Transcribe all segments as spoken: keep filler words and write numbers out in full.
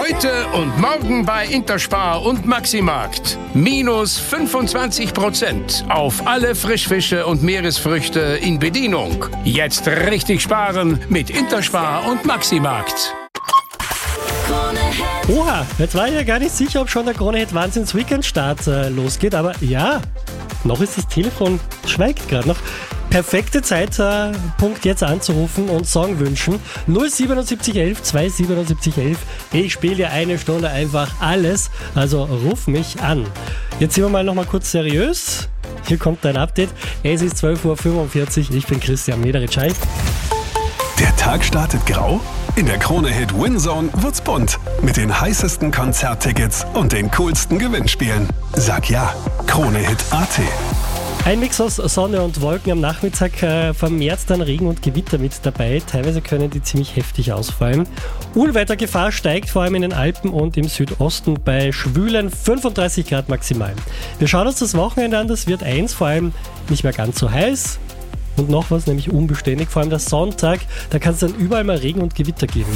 Heute und morgen bei Interspar und Maximarkt. Minus fünfundzwanzig Prozent auf alle Frischfische und Meeresfrüchte in Bedienung. Jetzt richtig sparen mit Interspar und Maximarkt. Oha, jetzt war ich ja gar nicht sicher, ob schon der Krone-Hit Wahnsinns Weekend-Start äh, losgeht, aber ja, noch ist das Telefon, schweigt gerade noch. Perfekte Zeitpunkt äh, jetzt anzurufen und Song wünschen. null siebenundsiebzig elf zweihundertsiebenundsiebzig elf. Ich spiele dir eine Stunde einfach alles, also ruf mich an. Jetzt sind wir mal noch mal kurz seriös. Hier kommt dein Update. Es ist zwölf Uhr fünfundvierzig. Ich bin Christian Mederitsch. Der Tag startet grau? In der Krone-Hit Winzone wird's bunt. Mit den heißesten Konzerttickets und den coolsten Gewinnspielen. Sag ja, Krone-Hit Punkt a t. Ein Mix aus Sonne und Wolken am Nachmittag, äh, vermehrt dann Regen und Gewitter mit dabei. Teilweise können die ziemlich heftig ausfallen. Unwettergefahr steigt vor allem in den Alpen und im Südosten bei schwülen fünfunddreißig Grad maximal. Wir schauen uns das Wochenende an, das wird eins, vor allem nicht mehr ganz so heiß. Und noch was, nämlich unbeständig, vor allem der Sonntag, da kann es dann überall mal Regen und Gewitter geben.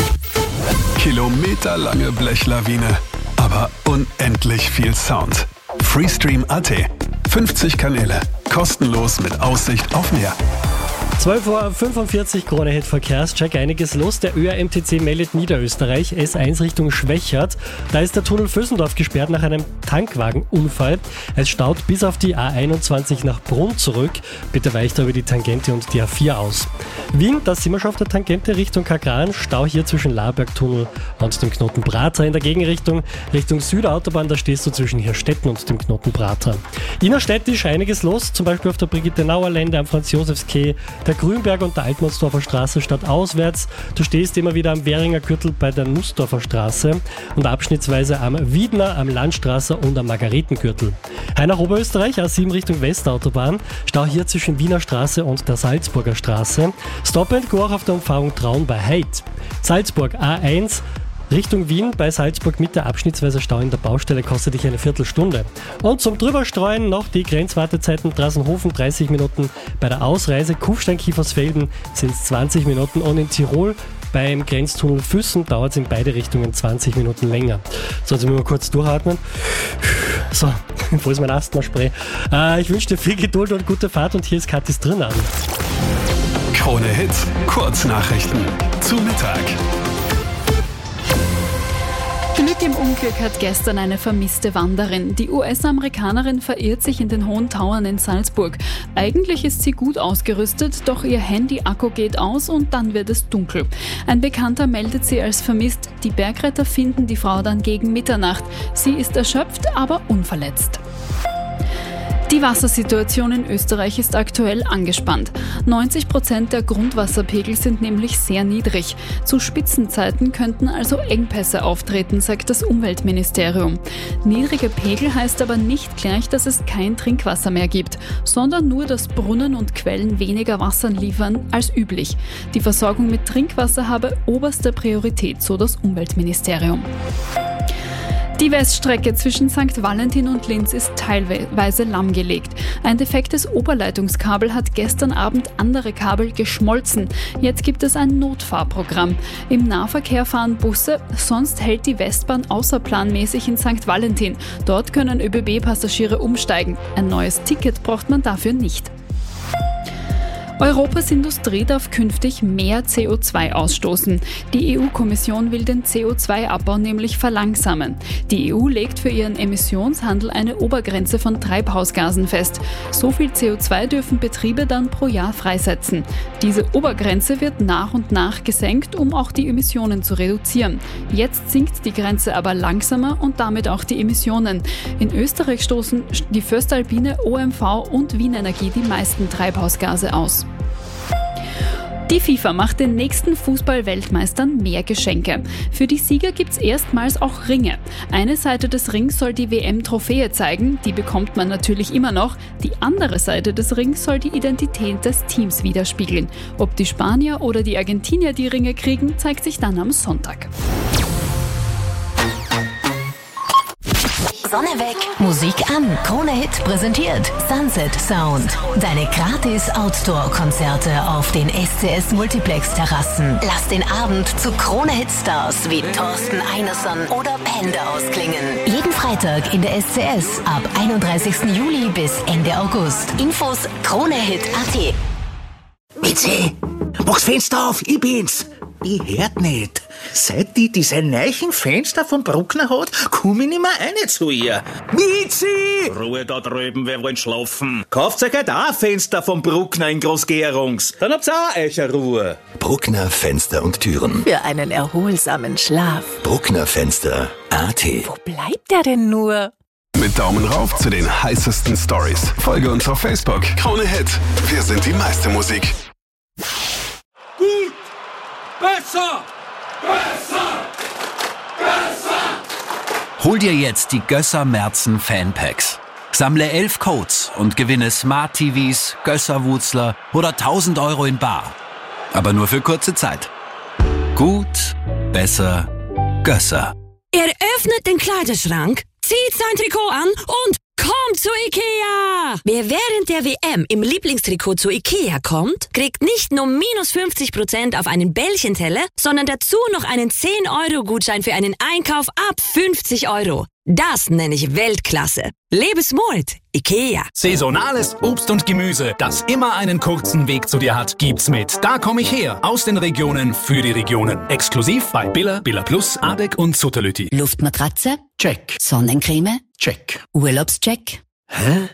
Kilometerlange Blechlawine, aber unendlich viel Sound. Freestream Punkt a t. fünfzig Kanäle, kostenlos mit Aussicht auf Meer. zwölf Uhr fünfundvierzig, Krone-Hit Verkehrscheck, einiges los. Der Ö R M T C meldet Niederösterreich, S eins Richtung Schwächert. Da ist der Tunnel Vösendorf gesperrt nach einem Tankwagenunfall. Es staut bis auf die A einundzwanzig nach Brunn zurück. Bitte weicht über die Tangente und die A vier aus. Wien, da sind wir schon auf der Tangente Richtung Kagran. Stau hier zwischen Labergtunnel und dem Knoten Prater. In der Gegenrichtung Richtung Südautobahn, da stehst du zwischen Hirstetten und dem Knoten Prater. Innerstädtisch einiges los, zum Beispiel auf der Brigitte-Nauer-Lände am Franz-Josefs-Quai, der Grünberg und der Altmannsdorfer Straße stadtauswärts. Du stehst immer wieder am Währinger Gürtel bei der Nussdorfer Straße und abschnittsweise am Wiedner, am Landstraße und am Margaretengürtel. Heim nach Oberösterreich, A sieben Richtung Westautobahn, Stau hier zwischen Wiener Straße und der Salzburger Straße. Stop and Go auch auf der Umfahrung Traun bei Heid. Salzburg A eins, Richtung Wien, bei Salzburg mit der abschnittsweise Stau in der Baustelle kostet dich eine Viertelstunde. Und zum Drüberstreuen noch die Grenzwartezeiten Drassenhofen dreißig Minuten, bei der Ausreise Kufstein-Kiefersfelden sind es zwanzig Minuten und in Tirol beim Grenztunnel Füssen dauert es in beide Richtungen zwanzig Minuten länger. So, jetzt müssen wir kurz durchatmen. So, wo ist mein Asthma-Spray? Äh, ich wünsche dir viel Geduld und gute Fahrt und hier ist Katis drin an. Krone-Hit Kurznachrichten zu Mittag. Glück im Unglück hat gestern eine vermisste Wanderin. Die U S-Amerikanerin verirrt sich in den Hohen Tauern in Salzburg. Eigentlich ist sie gut ausgerüstet, doch ihr Handy-Akku geht aus und dann wird es dunkel. Ein Bekannter meldet sie als vermisst. Die Bergretter finden die Frau dann gegen Mitternacht. Sie ist erschöpft, aber unverletzt. Die Wassersituation in Österreich ist aktuell angespannt. neunzig Prozent der Grundwasserpegel sind nämlich sehr niedrig. Zu Spitzenzeiten könnten also Engpässe auftreten, sagt das Umweltministerium. Niedrige Pegel heißt aber nicht gleich, dass es kein Trinkwasser mehr gibt, sondern nur, dass Brunnen und Quellen weniger Wasser liefern als üblich. Die Versorgung mit Trinkwasser habe oberste Priorität, so das Umweltministerium. Die Weststrecke zwischen Sankt Valentin und Linz ist teilweise lahmgelegt. Ein defektes Oberleitungskabel hat gestern Abend andere Kabel geschmolzen. Jetzt gibt es ein Notfahrprogramm. Im Nahverkehr fahren Busse, sonst hält die Westbahn außerplanmäßig in Sankt Valentin. Dort können Ö B B-Passagiere umsteigen. Ein neues Ticket braucht man dafür nicht. Europas Industrie darf künftig mehr C O zwei ausstoßen. Die E U-Kommission will den C O zwei Abbau nämlich verlangsamen. Die E U legt für ihren Emissionshandel eine Obergrenze von Treibhausgasen fest. So viel C O zwei dürfen Betriebe dann pro Jahr freisetzen. Diese Obergrenze wird nach und nach gesenkt, um auch die Emissionen zu reduzieren. Jetzt sinkt die Grenze aber langsamer und damit auch die Emissionen. In Österreich stoßen die Föstalpine, O M V und Wien Energie die meisten Treibhausgase aus. Die FIFA macht den nächsten Fußball-Weltmeistern mehr Geschenke. Für die Sieger gibt's erstmals auch Ringe. Eine Seite des Rings soll die W M-Trophäe zeigen, die bekommt man natürlich immer noch. Die andere Seite des Rings soll die Identität des Teams widerspiegeln. Ob die Spanier oder die Argentinier die Ringe kriegen, zeigt sich dann am Sonntag. Sonne weg, Musik an. Krone Hit präsentiert Sunset Sound. Deine gratis Outdoor-Konzerte auf den S C S Multiplex-Terrassen. Lass den Abend zu Krone Hit Stars wie Thorsten Einerson oder Panda ausklingen. Jeden Freitag in der S C S ab einunddreißigsten Juli bis Ende August. Infos kronehit punkt at. Mitzi, mach's Fenster auf, ich bin's. Ich hört nicht. Seit die diese neuen Fenster vom Bruckner hat, komm ich nicht mehr rein zu ihr. Mitzi! Ruhe da drüben, wir wollen schlafen. Kauft euch halt auch ein Fenster vom Bruckner in Großgerungs. Dann habt's auch euch eine Ruhe. Bruckner Fenster und Türen. Für einen erholsamen Schlaf. Bruckner Fenster punkt at. Wo bleibt der denn nur? Mit Daumen rauf zu den heißesten Stories. Folge uns auf Facebook. Krone Hit. Wir sind die meiste Musik. Gut! Besser! Besser! Besser! Hol dir jetzt die Gösser Merzen Fanpacks. Sammle elf Codes und gewinne Smart T Vs, Gösser-Wutzler oder tausend Euro in bar. Aber nur für kurze Zeit. Gut, besser, Gösser. Er öffnet den Kleiderschrank, zieht sein Trikot an und kommt zu Ikea! Wer während der W M im Lieblingstrikot zu Ikea kommt, kriegt nicht nur minus fünfzig Prozent auf einen Bällchenteller, sondern dazu noch einen zehn Euro Gutschein für einen Einkauf ab fünfzig Euro. Das nenne ich Weltklasse. Lebe smart, Ikea. Saisonales Obst und Gemüse, das immer einen kurzen Weg zu dir hat, gibt's mit Da komm ich her, aus den Regionen für die Regionen. Exklusiv bei Billa, Billa Plus, Adek und Sutterlütti. Luftmatratze? Check. Sonnencreme? Check. Urlaubscheck? Hä?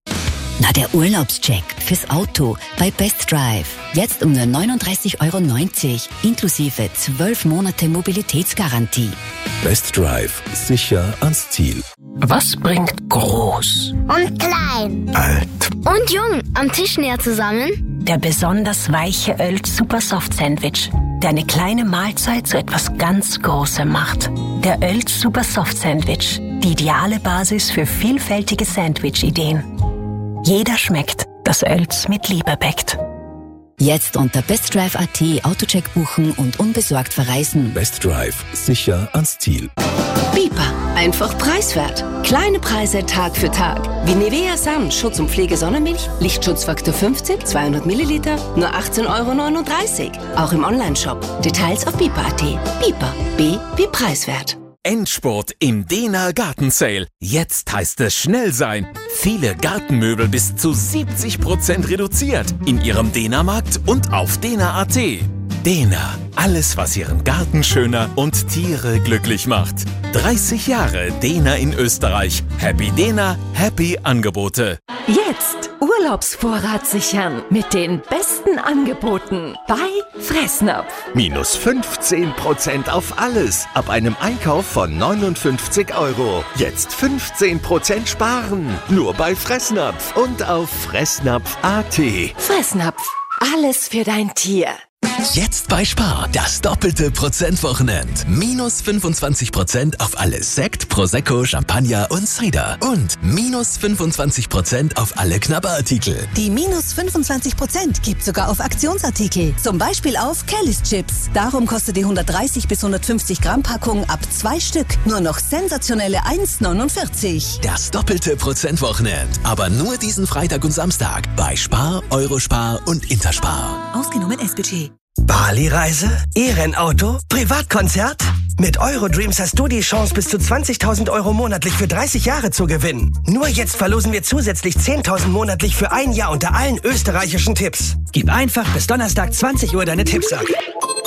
Na, der Urlaubscheck fürs Auto bei Best Drive. Jetzt um nur neununddreißig Euro neunzig, inklusive zwölf Monate Mobilitätsgarantie. Best Drive. Sicher ans Ziel. Was bringt groß und klein, alt und jung am Tisch näher zusammen? Der besonders weiche Oelz Super Soft Sandwich, der eine kleine Mahlzeit zu etwas ganz Großem macht. Der Oelz Super Soft Sandwich, die ideale Basis für vielfältige Sandwich-Ideen. Jeder schmeckt, das Oelz mit Liebe bäckt. Jetzt unter bestdrive punkt at Autocheck buchen und unbesorgt verreisen. Best Drive. Sicher ans Ziel. Bipa. Einfach preiswert. Kleine Preise Tag für Tag. Wie Nivea Sun Schutz- und Pflege-Sonnenmilch, Lichtschutzfaktor fünfzig, zweihundert Milliliter, nur achtzehn Euro neununddreißig. Auch im Onlineshop. Details auf bipa punkt at. Bipa. B wie preiswert. Endspurt im Dena Garten Sale. Jetzt heißt es schnell sein. Viele Gartenmöbel bis zu siebzig Prozent reduziert in Ihrem Dena-Markt und auf dena punkt at. Dena, alles was Ihren Garten schöner und Tiere glücklich macht. dreißig Jahre Dena in Österreich. Happy Dena, happy Angebote. Jetzt Urlaubsvorrat sichern mit den besten Angeboten bei Fressnapf. Minus fünfzehn Prozent auf alles ab einem Einkauf von neunundfünfzig Euro. Jetzt fünfzehn Prozent sparen. Nur bei Fressnapf und auf fressnapf punkt at. Fressnapf. Alles für dein Tier. Jetzt bei Spar, das doppelte Prozentwochenend. Minus fünfundzwanzig Prozent auf alle Sekt, Prosecco, Champagner und Cider. Und minus fünfundzwanzig Prozent auf alle Knabberartikel. Die minus fünfundzwanzig Prozent gibt sogar auf Aktionsartikel. Zum Beispiel auf Kelly's Chips. Darum kostet die hundertdreißig bis hundertfünfzig Gramm Packung ab zwei Stück nur noch sensationelle eins neunundvierzig. Das doppelte Prozentwochenend. Aber nur diesen Freitag und Samstag bei Spar, Eurospar und Interspar. Ausgenommen S-Budget. Bali-Reise? E-Rennauto? Privatkonzert? Mit Eurodreams hast du die Chance, bis zu zwanzigtausend Euro monatlich für dreißig Jahre zu gewinnen. Nur jetzt verlosen wir zusätzlich zehntausend monatlich für ein Jahr unter allen österreichischen Tipps. Gib einfach bis Donnerstag zwanzig Uhr deine Tipps ab.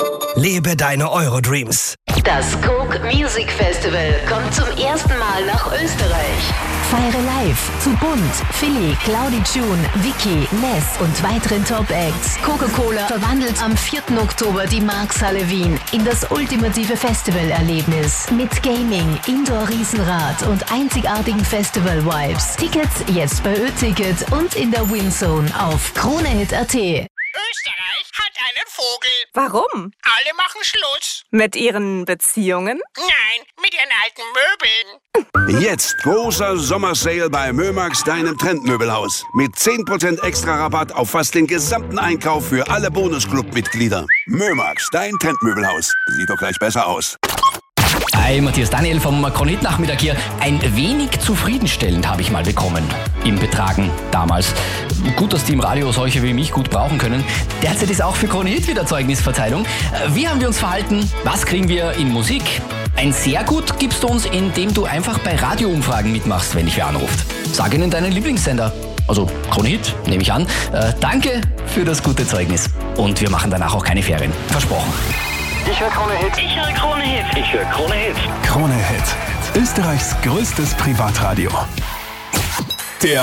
Lebe deine Eurodreams. Das Coke Music Festival kommt zum ersten Mal nach Österreich. Feiere live zu Bunt, Philly, Cloudy June, Vicky, Ness und weiteren Top-Acts. Coca-Cola verwandelt am vierten Oktober die Markshalle Wien in das ultimative Festivalerlebnis. Mit Gaming, Indoor-Riesenrad und einzigartigen Festival-Vibes. Tickets jetzt bei Ö-Ticket und in der Winzone auf kronehit punkt at. Österreich hat einen Vogel. Warum? Alle machen Schluss. Mit ihren Beziehungen? Nein, mit ihren alten Möbeln. Jetzt großer Sommersale bei Mömax, deinem Trendmöbelhaus. Mit zehn Prozent extra Rabatt auf fast den gesamten Einkauf für alle Bonusclub-Mitglieder. Mömax, dein Trendmöbelhaus. Sieht doch gleich besser aus. Hi, Matthias Daniel vom Kronit-Nachmittag hier. Ein wenig zufriedenstellend habe ich mal bekommen im Betragen damals. Gut, dass die im Radio solche wie mich gut brauchen können. Derzeit ist auch für Kronit wieder Zeugnisverteilung. Wie haben wir uns verhalten? Was kriegen wir in Musik? Ein sehr gut gibst du uns, indem du einfach bei Radioumfragen mitmachst, wenn dich wer anruft. Sag ihnen deinen Lieblingssender. Also Kronit, nehme ich an. Äh, danke für das gute Zeugnis. Und wir machen danach auch keine Ferien. Versprochen. Ich höre Krone Hit. Ich höre Krone Hit. Ich höre Krone Hit. Krone Hit. Österreichs größtes Privatradio. Der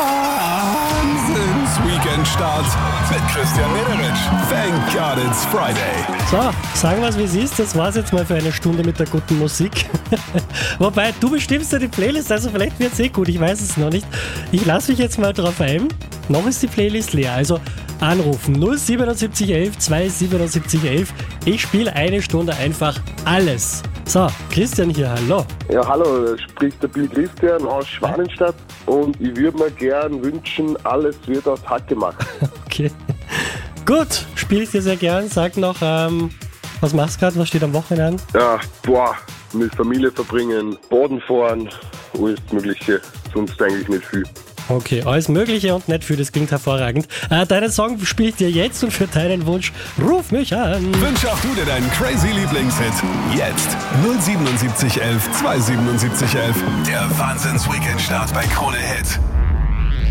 Wahnsinns-Weekend-Start mit Christian Mederich. Thank God it's Friday. So, sagen wir es wie es ist. Das war's jetzt mal für eine Stunde mit der guten Musik. Wobei, du bestimmst ja die Playlist, also vielleicht wird's eh gut, ich weiß es noch nicht. Ich lasse mich jetzt mal drauf ein. Noch ist die Playlist leer, also anrufen null siebenundsiebzig elf zweihundertsiebenundsiebzig elf. Ich spiele eine Stunde einfach alles. So, Christian hier, hallo. Ja, hallo, spricht der Bill Christian aus Schwanenstadt und ich würde mir gern wünschen, alles wird aus Hack gemacht. Okay. Gut, spiele ich dir sehr gern. Sag noch, ähm, was machst du gerade, was steht am Wochenende an? Ja, boah, mit Familie verbringen, Boden fahren, alles Mögliche, sonst eigentlich nicht viel. Okay, alles Mögliche und nicht viel, das klingt hervorragend. Äh, deinen Song spiele ich dir jetzt und für deinen Wunsch ruf mich an. Wünsch auch du dir deinen crazy Lieblingshit. Jetzt null siebenundsiebzig elf zweihundertsiebenundsiebzig elf. Der Wahnsinns-Weekend-Start bei Krone Hit.